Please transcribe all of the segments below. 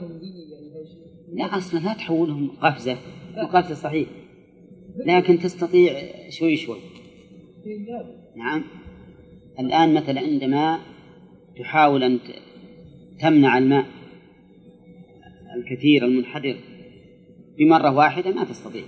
حولتهم دينيا يعني. لا أصلا لا تحولهم قفزة، وقفزة صحيح، لكن تستطيع شوي شوي. نعم. الآن مثلا عندما تحاول أن تمنع الماء الكثير المنحدر بمرة واحدة ما تستطيع.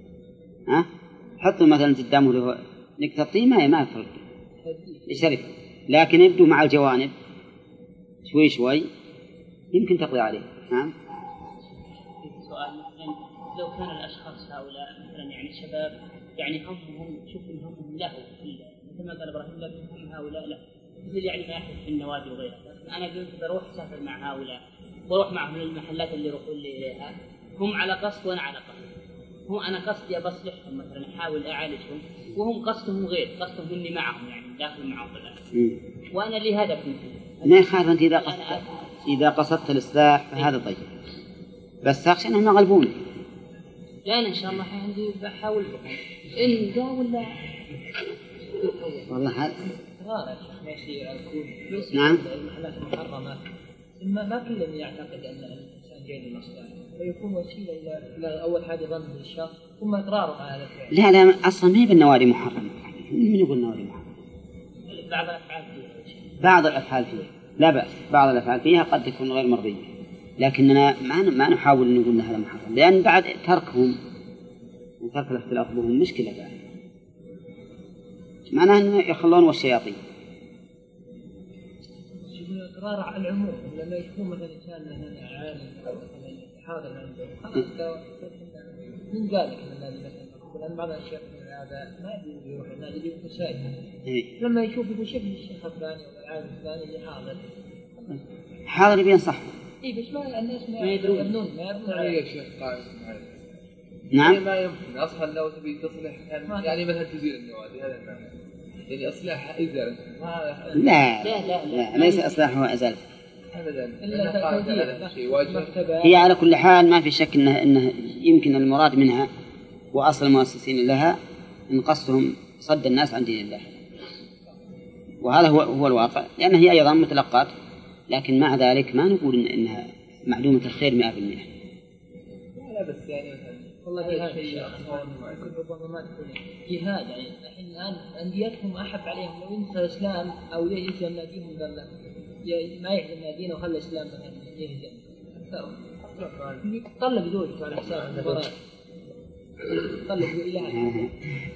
حطوا مثلا قدامه نقطة طين ما يفرق يشرف، لكن يبدو مع الجوانب شوي شوي يمكن تقضي عليه. نعم. سؤال مثلا لو كان الأشخاص هؤلاء مثلا يعني شباب يعني همهم شوف همهم له مثل ما قال إبراهيم لك هم هؤلاء له مثل يعني ما يحدث في النوادي وغيرها. أنا قلت بروح أسافر مع هؤلاء وأروح معهم للمحلات اللي يروحون لي إليها، هم على قصد وأنا على قصد. هم أنا قصدي بصلحهم مثلا أحاول أعالجهم، وهم قصدهم غير قصدهم إني معهم يعني داخل معهم الآن، وأنا لي هدف مثل ما يخالف أنت إذا قصدت الإصلاح فهذا طيب، بس أخشى أنهم يغلبوني. لا أنا إن شاء الله عندي بحاول بهم إن جاء ولا والله هذا ماشي أكون نعم. المحلات المحرمة ما كل يعتقد أن الإنسان جاي للمصلحة، فيكون وسيلة إلى أول حاجة ظن بالشر ثم إقراره على الفعل. لا أصلا ما هي بالنوادي محرمة. من يقول نوادي محرمة؟ بعض الأفعال فيها. بعض الأفعال فيها لا بأس، بعض الأفعال فيها قد تكون غير مرضية، لكننا ما نحاول أن نقول هذا محرم، لأن بعد تركهم وترك الاختلاط بهم مشكلة بعد، معناه أنه يخلون والشياطين. إقرار على العموم لما يكون مثلا إنسان مثلا عالم أو مثلا حاضر عنده خلاص من قال لك أن النادي مثلا، لأن بعض الأشياء هذا ما يروح النادي يكون سائل لما يشوف شكل الشيخ الفلاني ولا العالم الفلاني اللي حاضر بينصح. بس ما الناس ما يدرون ما يبنون عليه يا شيخ قائم. نعم. ما يمكن أصلا لو تبي تصلح يعني مثلا تزيل النوادي هذا المعنى يعني إصلاح إزالة. لا ليس إصلاحه إزالة أبدا. هي على كل حال ما في شك إنه يمكن المراد منها وأصل المؤسسين لها إن قصدهم صد الناس عن دين الله، وهذا هو الواقع، لأن هي أيضا متلقات، لكن مع ذلك ما نقول إنها معلومة الخير 100%. لا بس يعني والله جهاد ربما ما تكون جهاد يعني الآن أنديتهم أحب عليهم لو ينسى الإسلام أو يهزم ناديهم ما يهزم نادينا وخلى الإسلام مثلا يهزم طلب زوجته على حساب المباراة طلب إلهي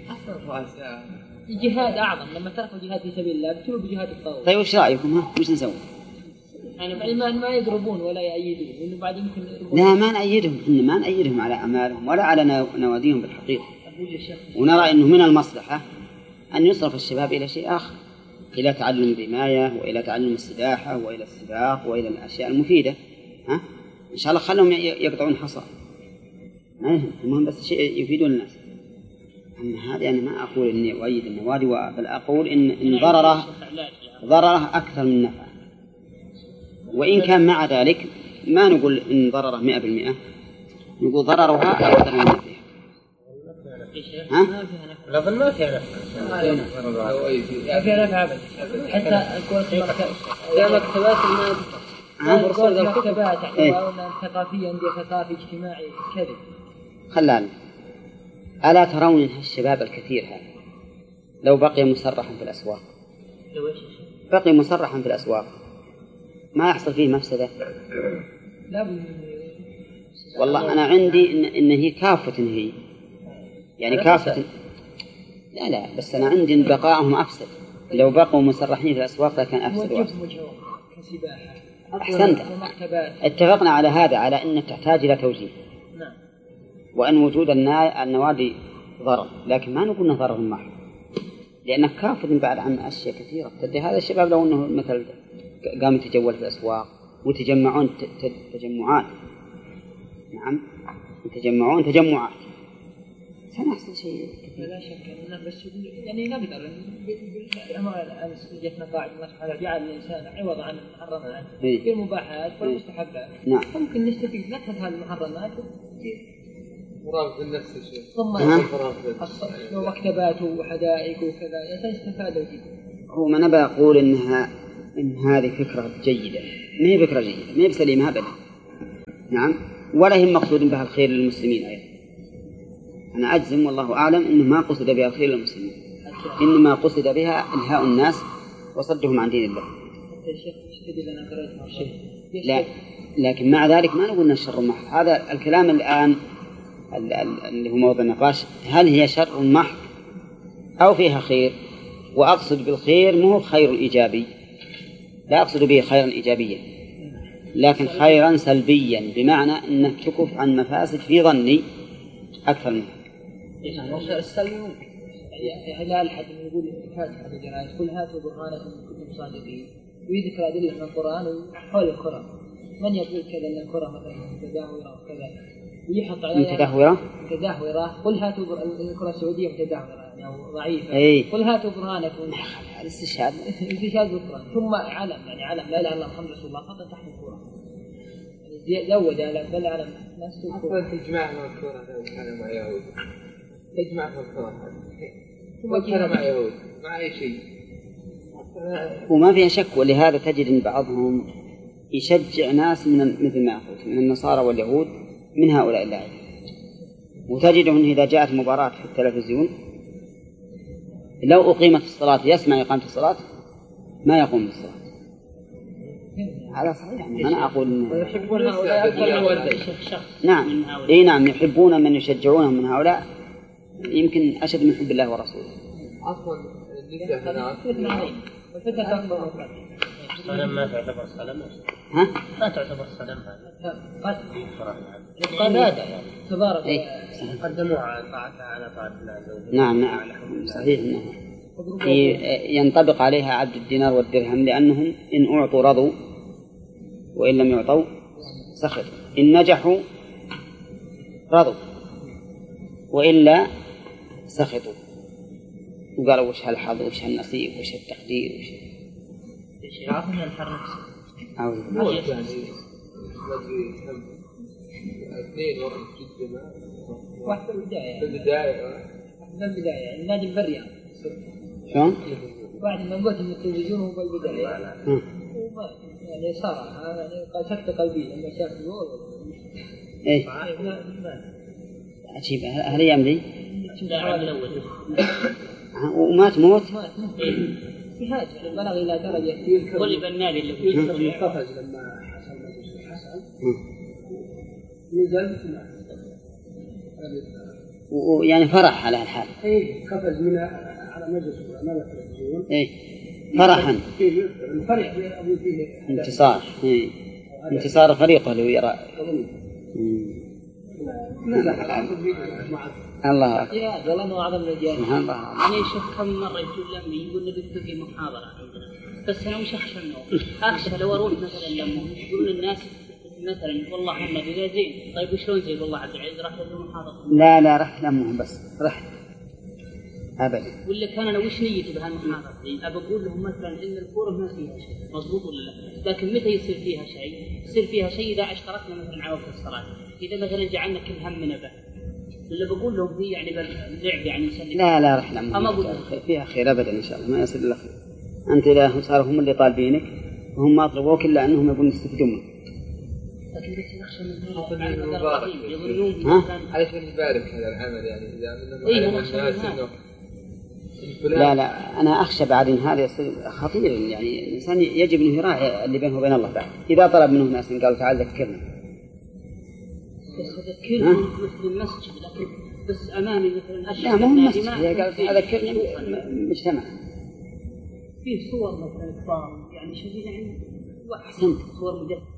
جهاد أعظم لما تركوا جهاد في سبيل الله بتلوا بجهاد الطاغوت. طيب وش رأيكم وش نسوي؟ يعني ما يقربون ولا يأيدون لأنه بعد يمكن لا ما نأيدهم على أعمالهم ولا على نواديهم بالحقيقة، ونرى أنه من المصلحة أن يصرف الشباب إلى شيء آخر، إلى تعلم الرماية وإلى تعلم السباحة وإلى السباق وإلى الأشياء المفيدة. إن شاء الله خلهم يقطعون حصى، ما يهم، المهم بس شيء يفيدون الناس. أما هذا أنا ما أقول إني أؤيد النوادي، بل أقول إن ضرره أكثر من نفعه، وإن كان مع ذلك ما نقول إن ضرره 100%، نقول ضررها أكثر من نفعها. لا ما فيها نفع أبدا، حتى مكتبات ثقافية عندي ثقافي اجتماعي كذب. خلال ألا ترون الشباب الكثير هذا لو بقي مسرحا في الأسواق، بقي مسرحا في الأسواق ما يحصل فيه مفسدة؟ والله أنا عندي إن هي كافة، هي يعني كافة. لا بس أنا عندي إن بقائهم أفسد، لو بقوا مسرحين في الأسواق لكان أفسد وأفسد. أحسنت، اتفقنا على هذا، على أنك تحتاج إلى توجيه، وأن وجود النوادي ضرر، لكن ما نقول ضرر محض، لأنك كافة بعد عن أشياء كثيرة. هذا الشباب لو أنه مثل قام يتجول في الأسواق وتجمعون تجمعات، نعم يتجمعون تجمعات، سنحصل شيء كثير. لا شك أنه بس يعني نقدر أمس جتنا قاعدة مسحة جعل الإنسان عوض عن المحرمات في المباحات والمستحبات. نعم. ممكن نستفيد نأخذ هذه المحرمات مراقب النفس الشيء ثم مكتبات وحدائق وكذا يستفادوا جدا. هو ما نبى أقول إن هذه فكرة جيدة، ما هي فكرة جيدة، ما هي بسليمة أبدا، نعم، ولا هم مقصود بها الخير للمسلمين أيضا. أنا أجزم والله أعلم أنه ما قصد بها الخير للمسلمين، إنما قصد بها إلهاء الناس وصدهم عن دين الله. لا، لكن مع ذلك ما نقول أنها شر محض. هذا الكلام الآن اللي هو موضوع النقاش، هل هي شر محض أو فيها خير؟ وأقصد بالخير مو خير إيجابي، لا أقصد به خيرا إيجابيا، لكن خيرا سلبيا، بمعنى أنك تكف عن مفاسد في ظني أكثر منها. السلبي يعني لا أحد يقول هات هذا الجرائد، قل هاتوا برهانكم إن كنتم صادقين، ويذكر أدلة من القرآن حول الكرة. من يقول كذا أن الكرة مثلا متدهورة وكذا ويحط عليها متدهورة، قل هاتوا الكرة السعودية متدهورة أو ضعيفة، قل هاتوا برهانكم. الاستشهاد بالقرآن. ثم علم، يعني علم لا إله إلا الله محمد رسول الله خطأ تحت الكرة، زود على بل على الناس أصلا تجمعهم الكرة كان مع يهود، تجمعهم الكرة ثم كان مع يهود مع أي شيء وما فيها شك. ولهذا تجد أن بعضهم يشجع ناس من مثل ما قلت من النصارى واليهود من هؤلاء اللاعبين، وتجد أنه إذا جاءت مباراة في التلفزيون لو أقيمت الصلاة يسمع إقامة الصلاة ما يقوم بالصلاة. هذا صحيح، أنا أقول ويحبون هؤلاء أكثر من نعم، إيه نعم، يحبون من يشجعونهم من هؤلاء يمكن أشد من حب الله ورسوله. أصلا الصنم ما تعتبر صنم؟ ها؟ ما تعتبر صنم هذا؟ قلادة تبارك قدموها على طاعتها على طاعة الله عز وجل. نعم صحيح أنه ينطبق عليها عبد الدينار والدرهم، لأنهم إن أعطوا رضوا وإن لم يعطوا سخطوا، إن نجحوا رضوا وإلا سخطوا وقالوا وش هالحظ وش هالنصيب وش التقدير وش عرفنا الحر نفسه. اثنين وقت جدا واحد في البداية النادي بالرياض شلون؟ بعد ما قلت إن التلفزيون هو بالبداية يعني صار يعني سكتة قلبية لما شاف الجول. إيه عجيب هالأيام دي. ومات موت. جهاد بلغ إلى درجة ولب النادي اللي فيه قفز لما حصل نزل ويعني فرح على الحال. إيه قفز من على مجلس أمام التلفزيون. إيه فرحا. الفرح أبو فيه انتصار. إيه انتصار فريقه اللي يرى. الله أكبر. والله ما أعظم الجهاد. سبحان الله. أنا أشوف كم مرة يقول نبي في محاضرة عندنا، بس أنا وش أخشى منه؟ أخشى لو أروح مثلا لما يقولون الناس مثلا والله احنا بنا زين، طيب وشلون زين والله عبد العزيز راح له محاضرة؟ لا رحت لمهم بس رحت أبدا. ولا كان أنا وش نيتي بهالمحاضرة؟ أبى أقول لهم مثلا إن الكورة ما فيها شيء، مضبوط ولا لا؟ لكن متى يصير فيها شيء؟ يصير فيها شيء إذا اشتركنا مثلا على وقت الصلاة، إذا مثلا جعلنا كل همنا به. ولا بقول لهم هي يعني باللعب يعني نسلم. لا رح لمهم فيها خير أبدا إن شاء الله، ما يصير إلا خير. أنت إذا صاروا هم اللي طالبينك وهم ما طلبوك إلا أنهم يبون يستفيدون منك. لكن بس نخشى من هذا يظنون علشان يبارك هذا العمل يعني إذا لا أنا أخشى بعد إن هذا يصير خطير، يعني الإنسان يجب أن يراعي اللي بينه وبين الله بعد. إذا طلب منه ناس قالوا تعال ذكرنا، بس ذكرني مثل المسجد، لكن بس أمامي مثلا لا مو المسجد، إذا قال تعال ذكرني مجتمع فيه صور مثلا يعني شديدة يعني أحسنت صور مجدد